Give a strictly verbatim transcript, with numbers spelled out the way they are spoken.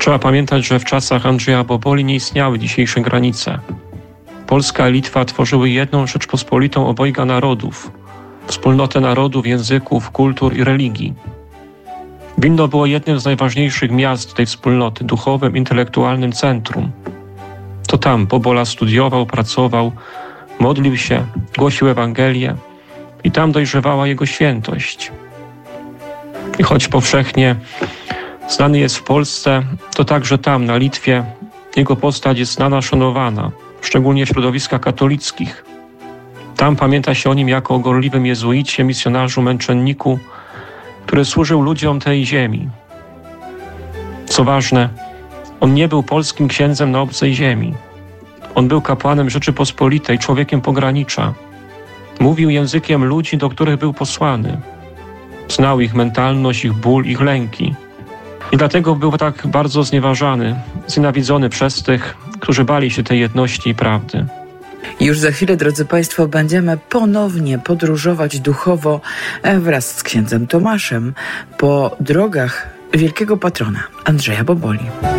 Trzeba pamiętać, że w czasach Andrzeja Boboli nie istniały dzisiejsze granice. Polska i Litwa tworzyły jedną Rzeczpospolitą obojga narodów, wspólnotę narodów, języków, kultur i religii. Wilno było jednym z najważniejszych miast tej wspólnoty, duchowym, intelektualnym centrum. To tam Bobola studiował, pracował, modlił się, głosił Ewangelię i tam dojrzewała jego świętość. I choć powszechnie znany jest w Polsce, to także tam, na Litwie, jego postać jest znana, szanowana, szczególnie w środowiskach katolickich. Tam pamięta się o nim jako o gorliwym jezuicie, misjonarzu, męczenniku, który służył ludziom tej ziemi. Co ważne, on nie był polskim księdzem na obcej ziemi. On był kapłanem Rzeczypospolitej, człowiekiem pogranicza. Mówił językiem ludzi, do których był posłany. Znał ich mentalność, ich ból, ich lęki. I dlatego był tak bardzo znieważany, znienawidzony przez tych, którzy bali się tej jedności i prawdy. Już za chwilę, drodzy Państwo, będziemy ponownie podróżować duchowo wraz z księdzem Tomaszem po drogach wielkiego patrona Andrzeja Boboli.